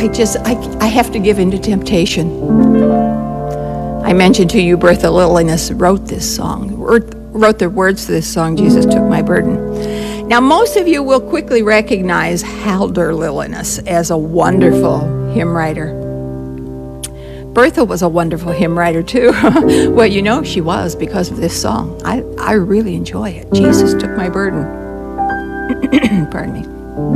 I have to give in to temptation. I mentioned to you Bertha Lilliness wrote this song, wrote the words to this song, Jesus Took My Burden. Now, most of you will quickly recognize Haldor Lilliness as a wonderful hymn writer. Bertha was a wonderful hymn writer too. Well, you know she was because of this song. I really enjoy it. Jesus Took My Burden. Pardon me.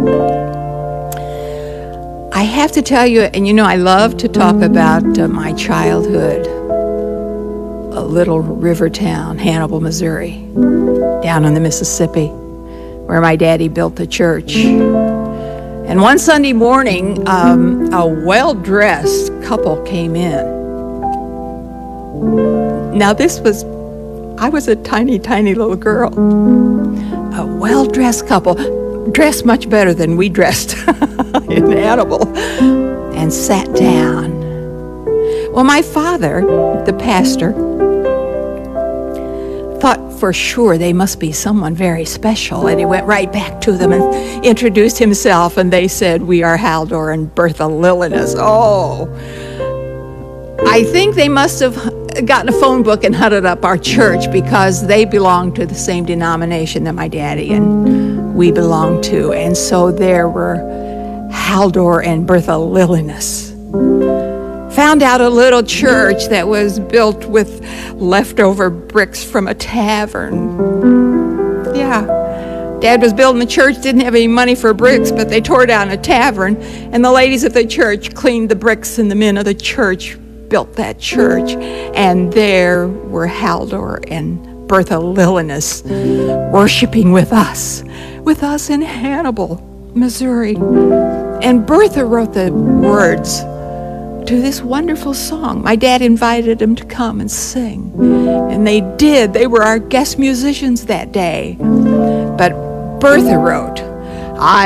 I have to tell you, and you know I love to talk about my childhood. A little river town, Hannibal, Missouri, down on the Mississippi, where my daddy built the church. And one Sunday morning, a well-dressed couple came in. Now I was a tiny, tiny little girl. A well-dressed couple, dressed much better than we dressed in Hannibal, and sat down. Well, my father, the pastor, thought for sure they must be someone very special, and he went right back to them and introduced himself, and they said, "We are Haldor and Bertha Lilliness." Oh, I think they must have gotten a phone book and hunted up our church, because they belonged to the same denomination that my daddy and we belonged to, and so there were Haldor and Bertha Lilliness. Found out a little church that was built with leftover bricks from a tavern. Yeah, Dad was building the church, didn't have any money for bricks, but they tore down a tavern, and the ladies of the church cleaned the bricks, and the men of the church built that church. And there were Haldor and Bertha Lilliness worshiping with us in Hannibal, Missouri. And Bertha wrote the words to this wonderful song. My dad invited them to come and sing, and they did. They were our guest musicians that day. But Bertha wrote, "I